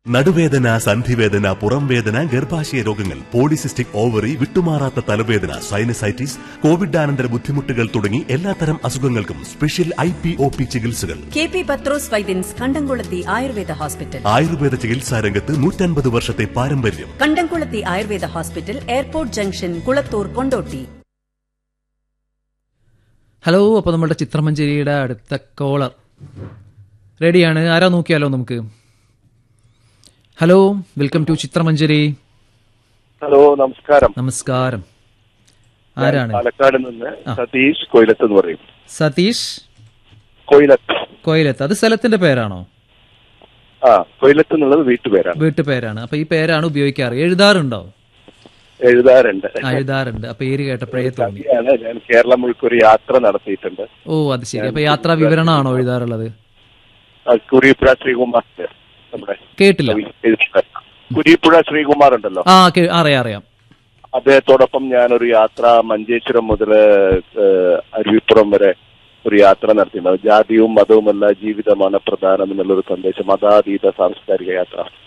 നടുവേദന, സന്ധിവേദന, പുറംവേദന, ഗർഭാശയ രോഗങ്ങൾ, പോളിസിസ്റ്റിക് ഓവറി, വിട്ടുമാറാത്ത തലവേദന, സൈനസൈറ്റിസ്, കോവിഡാനന്തര ബുദ്ധിമുട്ടുകൾ തുടങ്ങി എല്ലാത്തരം അസുഖങ്ങൾക്കും സ്പെഷ്യൽ IPOP ചികിത്സകൾ. KP പത്രോസ് വൈദ്യൻസ് കണ്ടംകുളത്തി ആയുർവേദ ഹോസ്പിറ്റൽ. ആയുർവേദ ചികിത്സാ രംഗത്ത് 150 വർഷത്തെ പാരമ്പര്യം. കണ്ടംകുളത്തി Ayurveda hospital, airport junction, Kulathur, Kondotty. Hello. അപ്പോൾ നമ്മുടെ ചിത്രമഞ്ചേരിയുടെ അടുത്ത കോളർ റെഡിയാണ്. ആരാ നോക്കിയാലോ നമുക്ക്. Hello, welcome to ചിത്രമഞ്ചേരി. ഹലോ, നമസ്കാരം. നമസ്കാരം. ആരാണ്? പാലക്കാട് നിന്ന് സതീഷ് കൊയിലത്ത് എന്ന് പറയും. സതീഷ് കൊയിലത്ത്. അത് സ്ഥലത്തിന്റെ പേരാണോ? കൊയിലത്ത് എന്നുള്ളത് വീട്ടുപേരാണ്. അപ്പൊ ഈ പേരാണ് ഉപയോഗിക്കാറ്. എഴുതാറുണ്ടോ? എഴുതാറുണ്ട്. ആ പേര് കേട്ടപ്പോഴേ തോന്നി. ഞാൻ കേരളം മുഴുവൻ ഒരു യാത്ര നടത്തിയിട്ടുണ്ട്. ഓ, അത് ശരി. അപ്പൊ യാത്രാ വിവരണമാണോ എഴുതാറുള്ളത്? കുരീപ്പുഴ ശ്രീകുമാർ, കേട്ടില്ല. കുരീപ്പുഴ ശ്രീകുമാർ ഉണ്ടല്ലോ, അറിയാം. അദ്ദേഹത്തോടൊപ്പം ഞാനൊരു യാത്ര മഞ്ചേശ്വരം മുതൽ അരുവിപ്പുറം വരെ ഒരു യാത്ര നടത്തിയിട്ടുണ്ട്. ജാതിയും മതവുമല്ല, ജീവിതമാണ് പ്രധാനം എന്നുള്ളൊരു സന്ദേശം, മതാതീത സാംസ്കാരിക യാത്ര.